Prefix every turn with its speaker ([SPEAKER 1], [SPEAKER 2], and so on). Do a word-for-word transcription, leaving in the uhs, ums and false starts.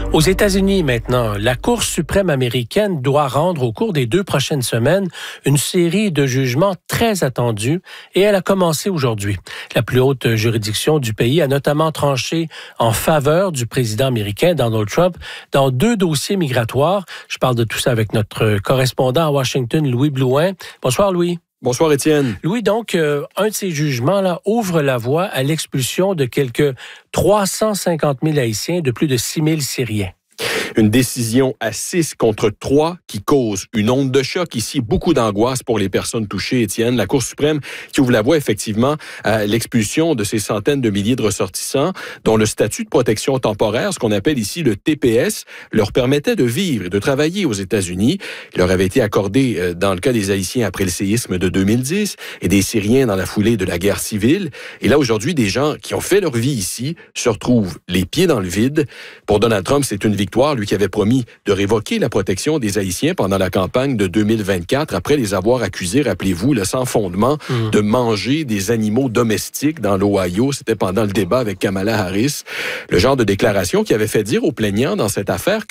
[SPEAKER 1] Aux États-Unis maintenant, la Cour suprême américaine doit rendre au cours des deux prochaines semaines une série de jugements très attendus et elle a commencé aujourd'hui. La plus haute juridiction du pays a notamment tranché en faveur du président américain Donald Trump dans deux dossiers migratoires. Je parle de tout ça avec notre correspondant à Washington, Louis Blouin. Bonsoir Louis.
[SPEAKER 2] Bonsoir Étienne.
[SPEAKER 1] Louis, donc, euh, un de ces jugements-là ouvre la voie à l'expulsion de quelques trois cent cinquante mille Haïtiens de plus de six mille Syriens.
[SPEAKER 2] Une décision à six contre trois qui cause une onde de choc ici, beaucoup d'angoisse pour les personnes touchées, Étienne. La Cour suprême qui ouvre la voie effectivement à l'expulsion de ces centaines de milliers de ressortissants dont le statut de protection temporaire, ce qu'on appelle ici le T P S, leur permettait de vivre et de travailler aux États-Unis. Il leur avait été accordé dans le cas des Haïtiens après le séisme de deux mille dix et des Syriens dans la foulée de la guerre civile. Et là, aujourd'hui, des gens qui ont fait leur vie ici se retrouvent les pieds dans le vide. Pour Donald Trump, c'est une victoire, lui qui avait promis de révoquer la protection des Haïtiens pendant la campagne de deux mille vingt-quatre, après les avoir accusés, rappelez-vous, le sans fondement, mmh. de manger des animaux domestiques dans l'Ohio. C'était pendant le débat avec Kamala Harris. Le genre de déclaration qui avait fait dire aux plaignants dans cette affaire